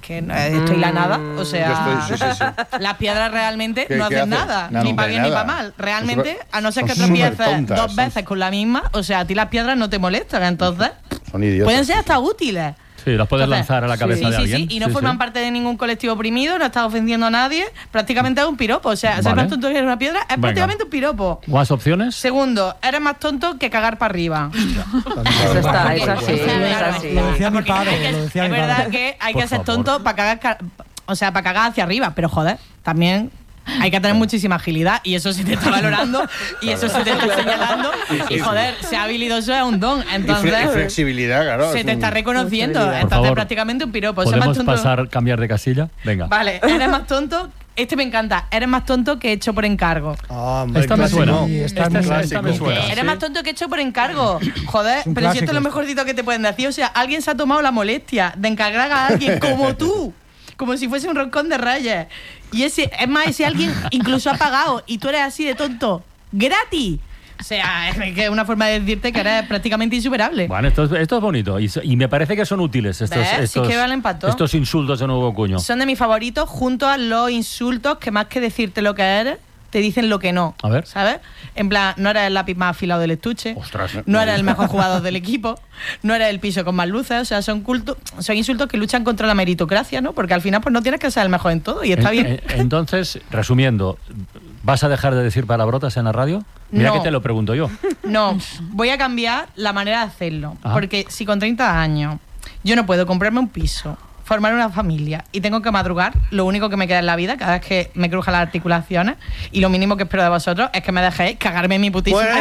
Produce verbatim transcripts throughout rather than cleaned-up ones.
que estoy la nada. O sea, estoy, sí, sí, sí. las piedras realmente ¿Qué, no qué hacen hace? nada, No, ni no para bien ni nada. para mal. Realmente, a no ser que son tropieces supertontas, dos son- veces con la misma, o sea, a ti las piedras no te molestan, entonces Son idiotas. pueden ser hasta útiles. Sí, las puedes Entonces, lanzar a la cabeza sí, de sí, alguien. sí, y no Sí, forman sí. parte de ningún colectivo oprimido, no estás ofendiendo a nadie, prácticamente es un piropo. O sea, ser Vale. más tonto que una piedra es Venga. prácticamente un piropo. ¿Más opciones? Segundo, eres más tonto que cagar para arriba. Eso está, es así, es así. Lo decía mi Porque padre, hay que- lo decía es mi verdad padre. que hay Por que ser favor. tonto para cagar, ca- o sea, para cagar hacia arriba, pero joder, también hay que tener muchísima agilidad y eso se te está valorando y eso se te está señalando y joder, ser habilidoso es un don, Y, fle- y entonces flexibilidad, claro. se es te un- está reconociendo, Por entonces favor, prácticamente un piropo. Ser más ¿Podemos tonto- pasar, cambiar de casilla? Venga. Vale, eres más tonto. Este me encanta. Eres más tonto que hecho por encargo. Ah, hombre, Esta me clásico. suena. Sí, Esta, está esta, muy esta me clásico. suena. Eres ¿sí? más tonto que hecho por encargo. Joder, un pero si esto clásico es lo esto. mejorcito que te pueden decir. O sea, alguien se ha tomado la molestia de encargar a alguien como tú. Como si fuese un roscón de reyes. Y ese, es más, ese alguien incluso ha pagado y tú eres así de tonto. ¡Gratis! O sea, es que es una forma de decirte que eres prácticamente insuperable. Bueno, esto es, esto es bonito y, y me parece que son útiles estos, ¿Ves? Sí estos, que valen pa' todo. estos insultos de nuevo cuño. Son de mis favoritos junto a los insultos que más que decirte lo que eres, te dicen lo que no. A ver. ¿Sabes? En plan, no eres el lápiz más afilado del estuche. Ostras. No eres el mejor jugador del equipo. No eres el piso con más luces. O sea, son cultos, son insultos que luchan contra la meritocracia, ¿no? Porque al final pues no tienes que ser el mejor en todo y está En- bien. en- entonces, resumiendo, ¿vas a dejar de decir palabrotas en la radio? Mira No. que te lo pregunto yo. No, voy a cambiar la manera de hacerlo. Ah. Porque si con treinta años yo no puedo comprarme un piso, formar una familia y tengo que madrugar, lo único que me queda en la vida, cada vez que me crujan las articulaciones, y lo mínimo que espero de vosotros es que me dejéis cagarme en mi putísima. Bueno.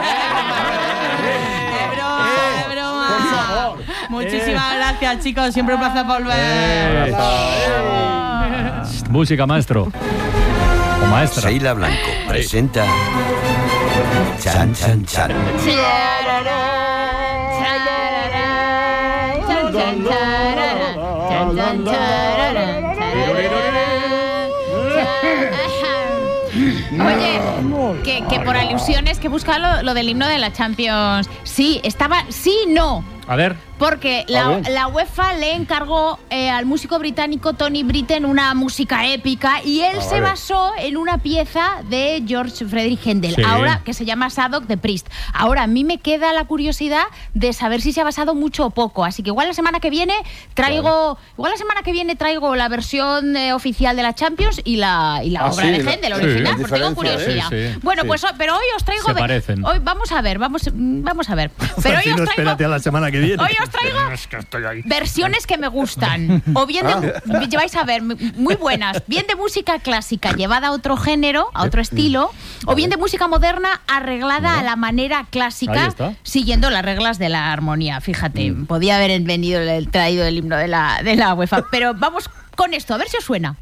¡Es broma, es broma! Muchísimas gracias, chicos. Siempre un placer volver. Eh, Música, maestro. O maestra. Sheila Blanco presenta Chan Chan Chan. Oye, que, que por alusiones que busca lo, lo del himno de la Champions. Sí, estaba. Sí, no. A ver. Porque A la, ver. la UEFA le encargó eh, al músico británico Tony Britten una música épica y él Ah, se vale. basó en una pieza de George Friedrich Händel, Sí. ahora que se llama Sadok de Priest. Ahora, a mí me queda la curiosidad de saber si se ha basado mucho o poco, así que igual la semana que viene traigo igual la semana que viene traigo la versión eh, oficial de la Champions y la, y la Ah, obra sí, de la- Händel sí, original, la porque tengo diferencia, curiosidad. sí, sí, bueno, sí. pues ho- pero hoy os traigo Se ve- parecen. hoy vamos a ver, vamos vamos a ver. Pero hoy Francino, os traigo espérate a la semana que viene. Hoy os traigo Es que estoy ahí. versiones que me gustan. O bien de, vais a ver, muy buenas. Bien de música clásica llevada a otro género, a otro estilo. O bien de música moderna arreglada a la manera Ahí clásica, está. siguiendo las reglas de la armonía. Fíjate, podía haber venido el traído el himno de la, de la UEFA. Pero vamos con esto, a ver si os suena.